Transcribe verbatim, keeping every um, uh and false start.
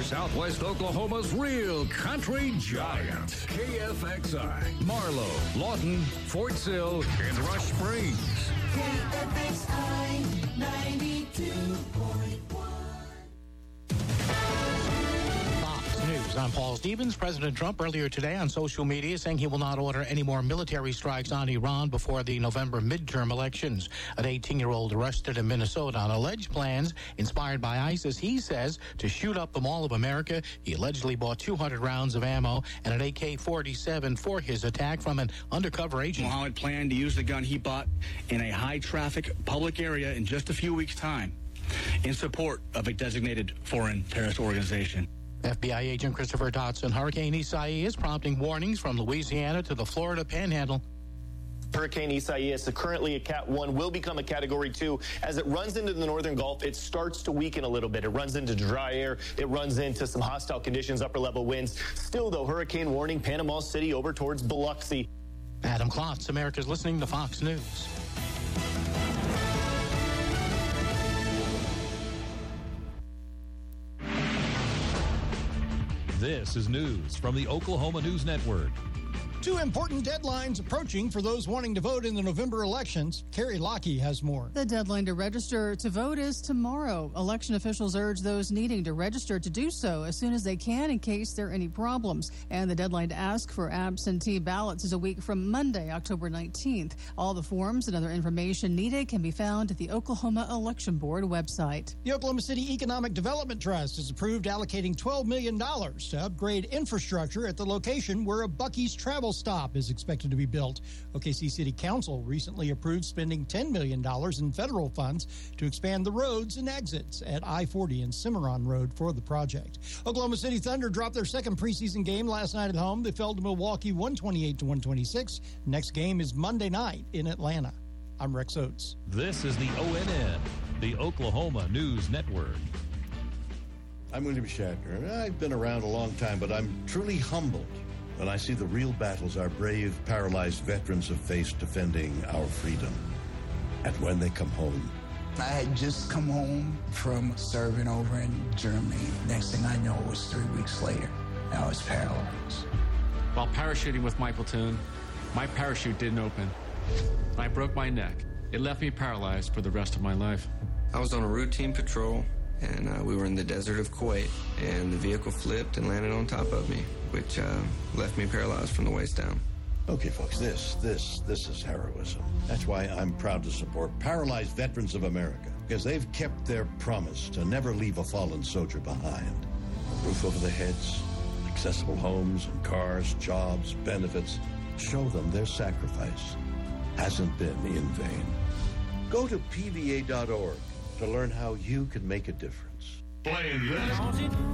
Southwest Oklahoma's real country giant. K F X I, Marlow, Lawton, Fort Sill, and Rush Springs. K F X I ninety-two point one. News. I'm Paul Stevens. President Trump earlier today on social media saying he will not order any more military strikes on Iran before the November midterm elections. An eighteen-year-old arrested in Minnesota on alleged plans inspired by ISIS, he says, to shoot up the Mall of America. He allegedly bought two hundred rounds of ammo and an A K forty-seven for his attack from an undercover agent. Mohammed planned to use the gun he bought in a high-traffic public area in just a few weeks' time in support of a designated foreign terrorist organization. F B I agent Christopher Dotson, Hurricane Isaias prompting warnings from Louisiana to the Florida Panhandle. Hurricane Isaias, currently a Cat one, will become a Category two. As it runs into the northern Gulf, it starts to weaken a little bit. It runs into dry air. It runs into some hostile conditions, upper-level winds. Still, though, hurricane warning, Panama City over towards Biloxi. Adam Klotz, America's listening to Fox News. This is news from the Oklahoma News Network. Two important deadlines approaching for those wanting to vote in the November elections. Carrie Lockey has more. The deadline to register to vote is tomorrow. Election officials urge those needing to register to do so as soon as they can in case there are any problems. And the deadline to ask for absentee ballots is a week from Monday, October nineteenth. All the forms and other information needed can be found at the Oklahoma Election Board website. The Oklahoma City Economic Development Trust has approved allocating twelve million dollars to upgrade infrastructure at the location where a Buc-ee's travel stop is expected to be built. O K C City Council recently approved spending ten million dollars in federal funds to expand the roads and exits at I forty and Cimarron Road for the project. Oklahoma City Thunder dropped their second preseason game last night at home. They fell to Milwaukee one twenty-eight to one twenty-six. Next game is Monday night in Atlanta. I'm Rex Oates. This is the O N N, the Oklahoma News Network. I'm William Shatner. I've been around a long time, but I'm truly humbled when I see the real battles our brave, paralyzed veterans have faced defending our freedom. And when they come home. I had just come home from serving over in Germany. Next thing I know, it was three weeks later. I was paralyzed. While parachuting with my platoon, my parachute didn't open. I broke my neck. It left me paralyzed for the rest of my life. I was on a routine patrol, and uh, we were in the desert of Kuwait, and the vehicle flipped and landed on top of me, which uh, left me paralyzed from the waist down. Okay, folks, this, this, this is heroism. That's why I'm proud to support Paralyzed Veterans of America, because they've kept their promise to never leave a fallen soldier behind. A roof over their heads, accessible homes and cars, jobs, benefits. Show them their sacrifice hasn't been in vain. Go to P V A dot org to learn how you can make a difference. Playing this.